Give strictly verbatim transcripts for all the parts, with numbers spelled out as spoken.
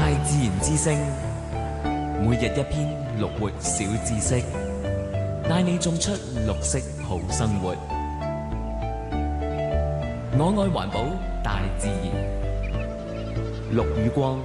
大自然之聲，每日一篇綠活小知識，帶你種出綠色好生活。我愛環保，大自然。陸宇光。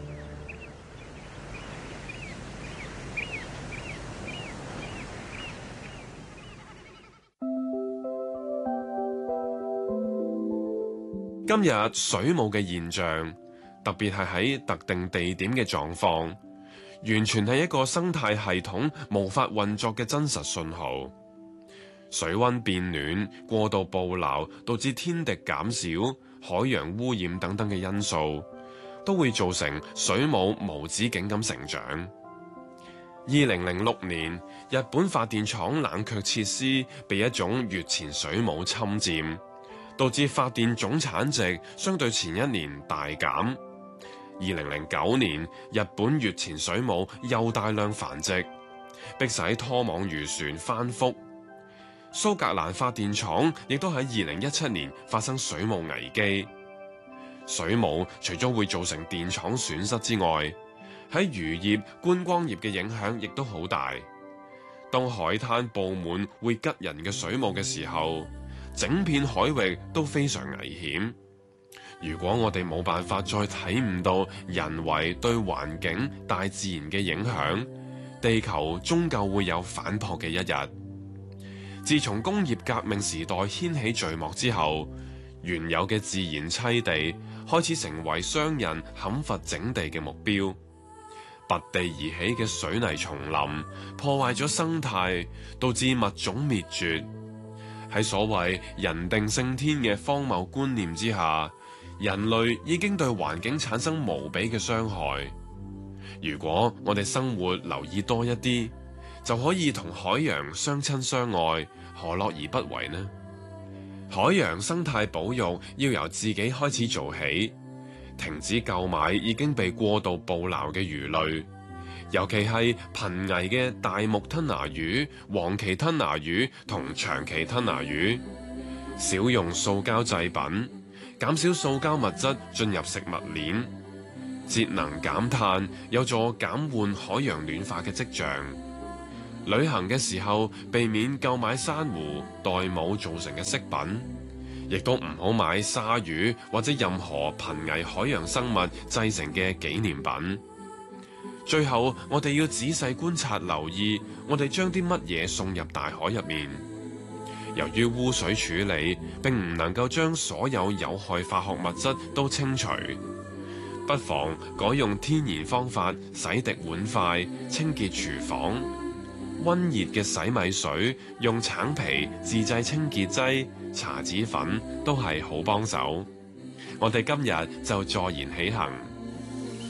今日水母嘅現象，特別係喺特定地點嘅狀況，完全係一個生態系統無法運作嘅真實信號。水溫變暖、過度捕撈，導致天敵減少、海洋污染等等嘅因素，都會造成水母無止境咁成長。二零零六年，日本發電廠冷卻設施被一種月前水母侵佔，導致發電總產值相對前一年大減。二零零九年，日本月前水母又大量繁殖，迫使拖網漁船翻覆。蘇格蘭發電廠亦都喺二零一七年發生水母危機。水母除咗會造成電廠損失之外，喺漁業、觀光業嘅影響亦都好大。當海灘佈滿會吉人嘅水母嘅時候，整片海域都非常危險。如果我哋冇辦法再睇唔到人為對環境、大自然嘅影響，地球終究會有反撲嘅一日。自從工業革命時代掀起序幕之後，原有嘅自然棲地開始成為商人砍伐整地嘅目標。拔地而起嘅水泥叢林破壞咗生態，導致物種滅絕。喺所謂人定勝天嘅荒謬觀念之下，人類已經對環境產生無比嘅傷害。如果我哋生活留意多一啲，就可以同海洋相親相愛，何樂而不為呢？海洋生態保育要由自己開始做起，停止購買已經被過度捕撈嘅魚類，尤其係瀕危嘅大目吞拿魚、黃鰭吞拿魚同長鰭吞拿魚，少用塑膠製品，減少塑膠物質進入食物鏈，節能減碳有助減緩海洋暖化嘅跡象。旅行嘅時候避免購買珊瑚、玳瑁造成嘅飾品，亦都唔好買鯊魚或者任何瀕危海洋生物製成嘅紀念品。最後，我哋要仔細觀察留意，我哋將啲乜嘢送入大海入面。由於污水處理並唔能夠將所有有害化學物質都清除，不妨改用天然方法洗滌碗筷、清潔廚房。溫熱嘅洗米水，用橙皮自製清潔劑、茶籽粉都係好幫手。我哋今日就坐言起行。